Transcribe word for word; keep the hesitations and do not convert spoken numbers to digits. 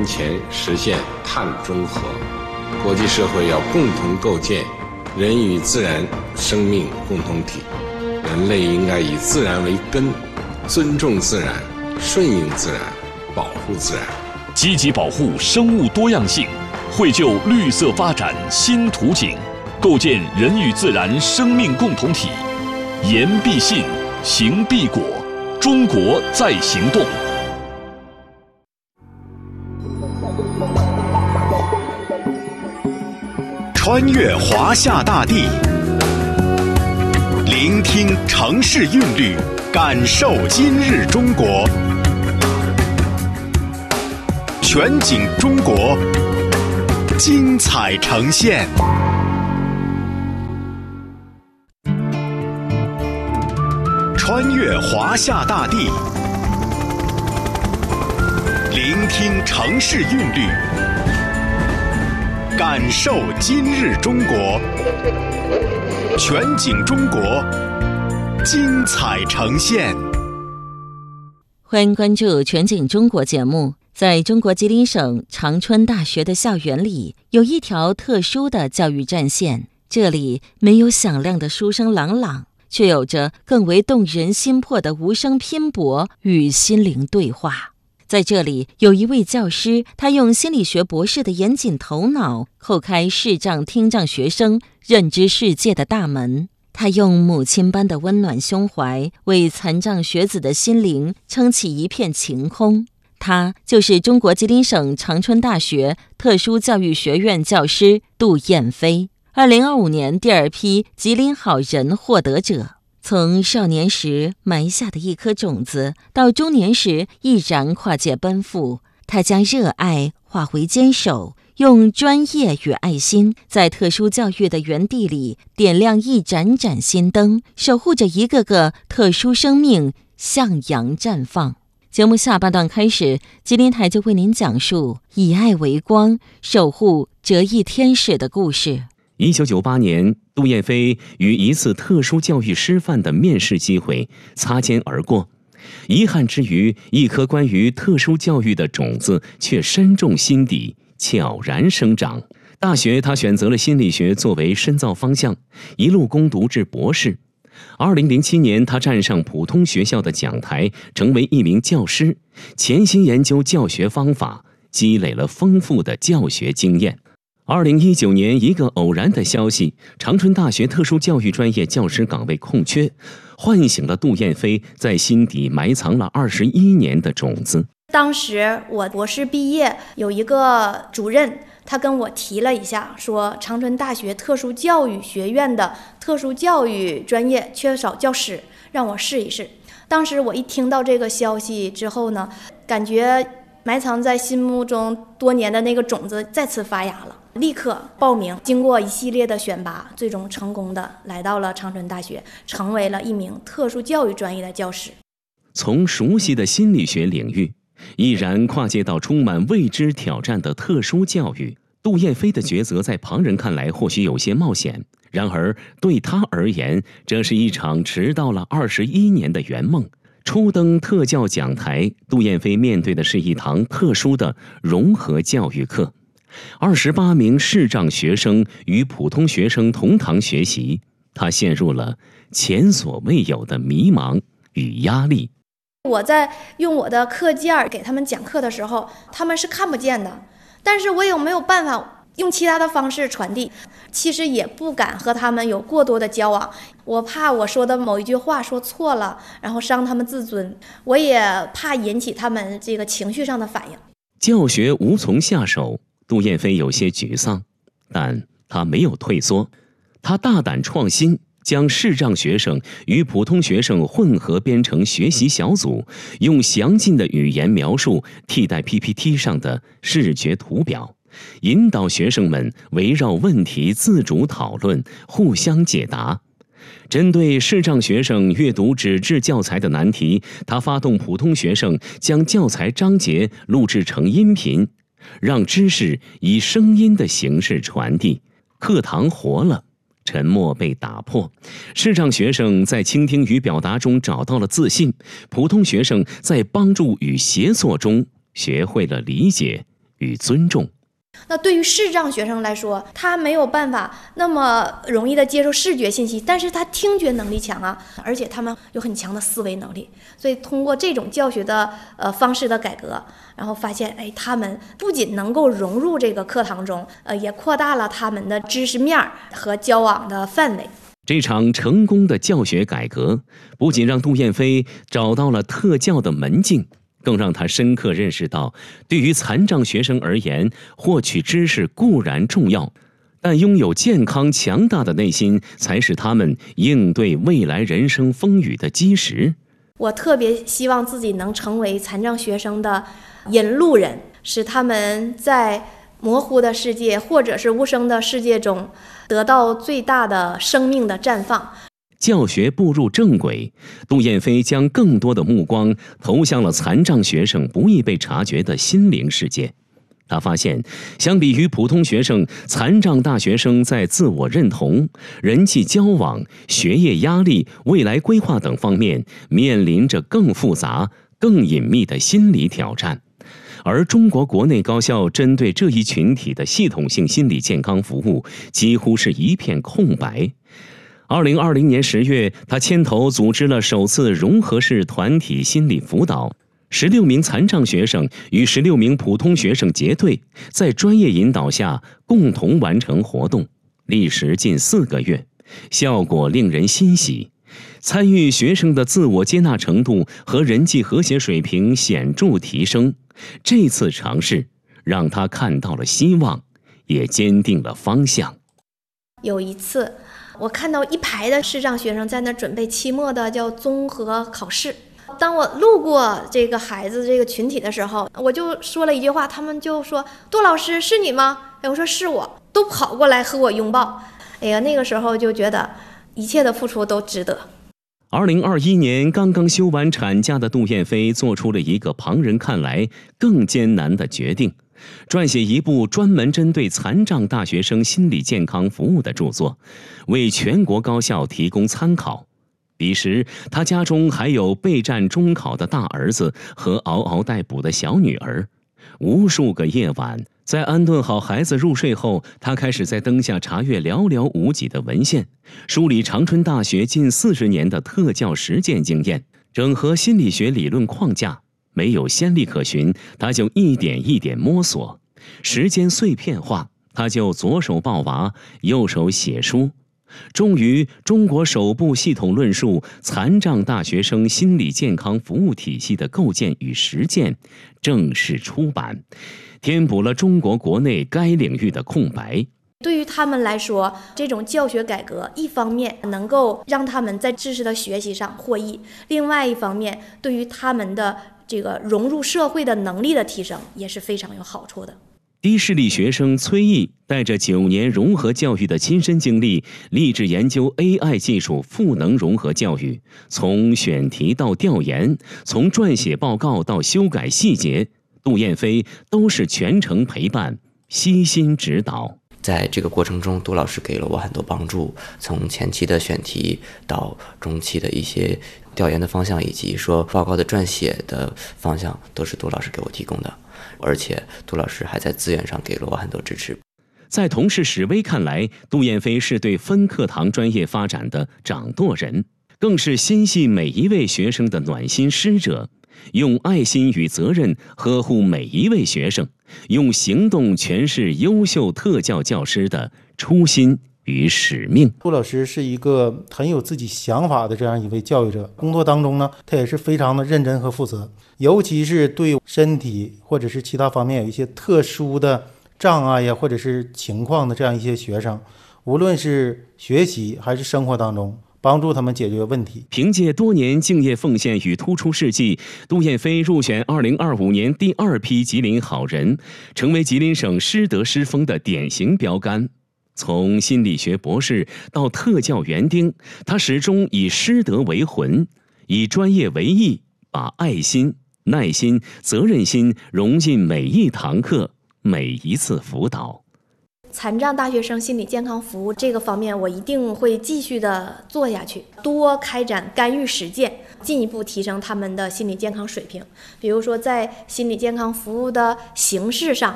前实现碳中和。国际社会要共同构建人与自然生命共同体，人类应该以自然为根，尊重自然，顺应自然，保护自然， 积极保护生物多样性，绘就绿色发展新图景，构建人与自然生命共同体。言必信，行必果，中国在行动。 穿越华夏大地，聆听城市韵律，感受今日中国。全景中国，精彩呈现。穿越华夏大地，聆听城市韵律，感受今日中国。全景中国，精彩呈现。 欢迎关注全景中国节目。在中国吉林省长春大学的校园里，有一条特殊的教育战线。这里没有响亮的书声朗朗，却有着更为动人心魄的无声拼搏与心灵对话。在这里，有一位教师，他用心理学博士的严谨头脑，叩开视障听障学生认知世界的大门。他用母亲般的温暖胸怀，为残障学子的心灵撑起一片晴空。他就是中国吉林省长春大学特殊教育学院教师杜燕飞，二零二五年第二批吉林好人获得者。从少年时埋下的一颗种子，到中年时毅然跨界奔赴，他将热爱化为坚守，用专业与爱心，在特殊教育的园地里点亮一盏盏心灯，守护着一个个特殊生命向阳绽放。节目下半段开始，吉林台就为您讲述以爱为光，守护折翼天使的故事。 一九九八年，杜燕飞与一次特殊教育师范的面试机会擦肩而过，遗憾之余，一颗关于特殊教育的种子却深种心底，悄然生长。大学他选择了心理学作为深造方向，一路攻读至博士。二零零七年，他站上普通学校的讲台，成为一名教师，潜心研究教学方法，积累了丰富的教学经验。二零一九年，一个偶然的消息，长春大学特殊教育专业教师岗位空缺，唤醒了杜燕飞在心底埋藏了二十一年的种子。 当时我博士毕业，有一个主任，他跟我提了一下，说长春大学特殊教育学院的特殊教育专业缺少教师，让我试一试。当时我一听到这个消息之后呢，感觉埋藏在心目中多年的那个种子再次发芽了，立刻报名，经过一系列的选拔，最终成功的来到了长春大学，成为了一名特殊教育专业的教师。 从熟悉的心理学领域毅然跨界到充满未知挑战的特殊教育，杜燕飞的抉择在旁人看来或许有些冒险，然而对他而言，这是一场迟到了二十一年的圆梦。初登特教讲台，杜燕飞面对的是一堂特殊的融合教育课，二十八名视障学生与普通学生同堂学习，他陷入了前所未有的迷茫与压力。 我在用我的课件给他们讲课的时候，他们是看不见的，但是我有没有办法用其他的方式传递？其实也不敢和他们有过多的交往，我怕我说的某一句话说错了，然后伤他们自尊，我也怕引起他们这个情绪上的反应。 教学无从下手，杜燕飞有些沮丧，但他没有退缩，他大胆创新，将视障学生与普通学生混合编成学习小组，用详尽的语言描述替代 P P T 上的视觉图表，引导学生们围绕问题自主讨论，互相解答。针对视障学生阅读纸质教材的难题，他发动普通学生将教材章节录制成音频，让知识以声音的形式传递。课堂活了，沉默被打破，视障学生在倾听与表达中找到了自信，普通学生在帮助与协作中学会了理解与尊重。 那对于视障学生来说，他没有办法那么容易的接受视觉信息，但是他听觉能力强啊，而且他们有很强的思维能力。所以通过这种教学的呃方式的改革，然后发现，哎，他们不仅能够融入这个课堂中，呃，也扩大了他们的知识面和交往的范围。 这场成功的教学改革，不仅让杜燕飞找到了特教的门径，更让他深刻认识到，对于残障学生而言，获取知识固然重要，但拥有健康强大的内心，才是他们应对未来人生风雨的基石。 我特别希望自己能成为残障学生的引路人，使他们在模糊的世界或者是无声的世界中，得到最大的生命的绽放。 教学步入正轨，杜燕飞将更多的目光投向了残障学生不易被察觉的心灵世界。他发现，相比于普通学生，残障大学生在自我认同、人际交往、学业压力、未来规划等方面面临着更复杂、更隐秘的心理挑战。而中国国内高校针对这一群体的系统性心理健康服务几乎是一片空白。二零二零年十月，他牵头组织了首次融合式团体心理辅导，十六名残障学生与十六名普通学生结对，在专业引导下共同完成活动，历时近四个月，效果令人欣喜。参与学生的自我接纳程度和人际和谐水平显著提升。这次尝试让他看到了希望，也坚定了方向。 有一次，我看到一排的视障学生在那准备期末的叫综合考试。当我路过这个孩子这个群体的时候，我就说了一句话，他们就说：“杜老师，是你吗？”哎，我说是我，都跑过来和我拥抱。哎呀，那个时候就觉得一切的付出都值得。 二零二一年刚刚休完产假的杜燕飞做出了一个旁人看来更艰难的决定，撰写一部专门针对残障大学生心理健康服务的著作，为全国高校提供参考。彼时，他家中还有备战中考的大儿子和嗷嗷待哺的小女儿。无数个夜晚，在安顿好孩子入睡后，他开始在灯下查阅寥寥无几的文献，梳理长春大学近四十年的特教实践经验，整合心理学理论框架。没有先例可循，他就一点一点摸索。时间碎片化，他就左手抱娃，右手写书。终于，中国首部系统论述残障大学生心理健康服务体系的构建与实践正式出版，填补了中国国内该领域的空白。 对于他们来说，这种教学改革一方面能够让他们在知识的学习上获益，另外一方面对于他们的这个融入社会的能力的提升也是非常有好处的。 低视力学生崔毅带着九年融合教育的亲身经历，立志研究 A I 技术赋能融合教育，从选题到调研，从撰写报告到修改细节，杜燕飞都是全程陪伴，悉心指导。 在这个过程中，杜老师给了我很多帮助，从前期的选题到中期的一些调研的方向，以及说报告的撰写的方向，都是杜老师给我提供的。而且杜老师还在资源上给了我很多支持。 在同事史威看来，杜燕飞是对分课堂专业发展的掌舵人，更是心系每一位学生的暖心师者，用爱心与责任呵护每一位学生，用行动诠释优秀特教教师的初心与使命。 杜老师是一个很有自己想法的这样一位教育者，工作当中呢，他也是非常的认真和负责，尤其是对身体或者是其他方面有一些特殊的障碍呀，或者是情况的这样一些学生，无论是学习还是生活当中，帮助他们解决问题。 凭借多年敬业奉献与突出事迹，杜燕飞入选二零二五年第二批吉林好人，成为吉林省师德师风的典型标杆。从心理学博士到特教园丁，他始终以师德为魂，以专业为义，把爱心、耐心、责任心融进每一堂课、每一次辅导。 残障大学生心理健康服务这个方面，我一定会继续的做下去，多开展干预实践，进一步提升他们的心理健康水平。比如说，在心理健康服务的形式上，